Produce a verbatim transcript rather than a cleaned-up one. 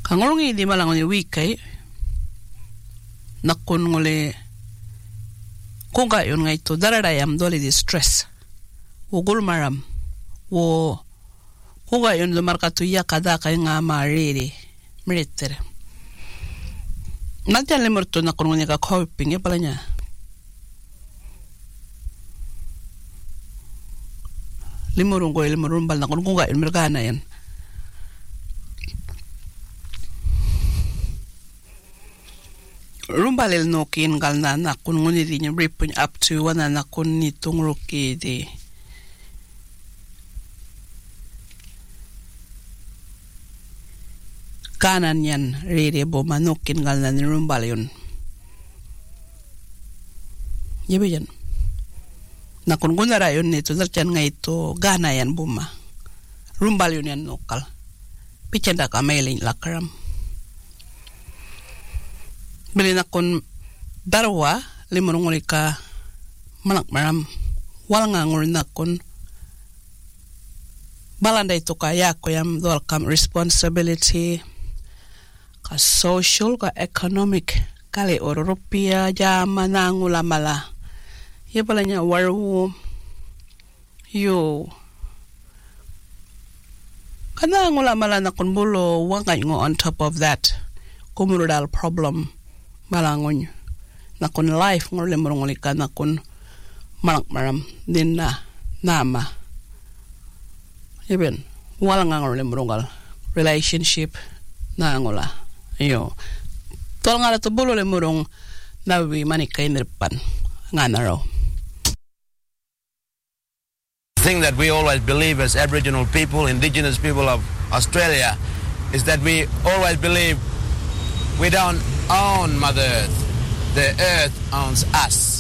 Kangolongi di malang ni wikay nakon ngole kung kayon nga ito daradayam dole di stress ugul maram wo kung kayon lumar katuya kada kay nga mariri meritere nandiyan limur to nakon ngole ka coping ya pala niya limurong ko limurong bal nakon kung kayon mergana yan rumbalil nokin gal na nakun nguni di niya ripun up to wana nakun nitong roki di kanan yan riri bo manokin gal na ni rumbal yun yabi yan nakun gunara yun nito daltian nga ito gana yan buma rumbal yun yan nokal pichanda ka mailing lakaram bili nakon darwa limurong uli ka manak maram wala nga nguri nakon balanda ito ka yako yam dual kam responsibility ka social ka economic kali oro rupiah jama nangula mala ya pala niya waru yo kana ngula mala nakon bulo wangay ngo on top of that kumurudal problem malangon nakon life ngor le morong ka nakon malak maram din na nama even wala nga ngor le morongal relationship na ngola yo tol nga to bulo le morong nawi manikay nirpan nga naraw. Thing that we always believe as Aboriginal people, indigenous people of Australia, is that we always believe we don't own Mother Earth. The earth owns us.